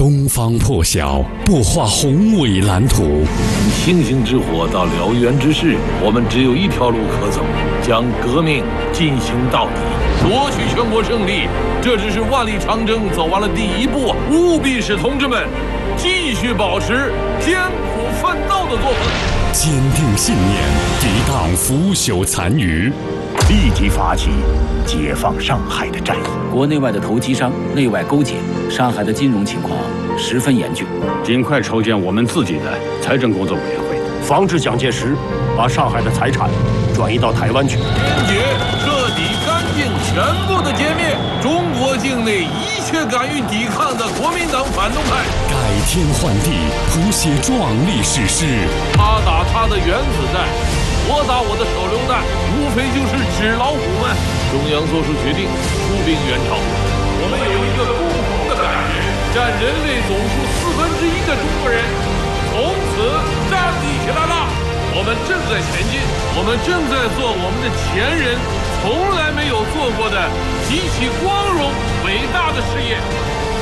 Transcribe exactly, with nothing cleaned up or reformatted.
东方破晓，擘画宏伟蓝图。 从星星之火到燎原之势，我们只有一条路可走，将革命进行到底，夺取全国胜利。这只是万里长征走完了第一步，务必使同志们继续保持艰苦奋斗的作风， 坚定信念，抵挡腐朽残余， 立即发起解放上海的战役。 国内外的投机商内外勾结，上海的金融情况十分严峻。 尽快筹建我们自己的财政工作委员会， 防止蒋介石把上海的财产转移到台湾去。 坚决、彻底、干净、全部的歼灭中国境内一切敢于抵抗的国民党反动派， 改天换地，谱写壮丽史诗。 他打他的原子弹，我打我的手榴弹，无非就是纸老虎们。中央做出决定，出兵援朝。我们有一个共同的感觉，占人类总数四分之一的中国人从此站立起来了。我们正在前进，我们正在做我们的前人从来没有做过的极其光荣伟大的事业。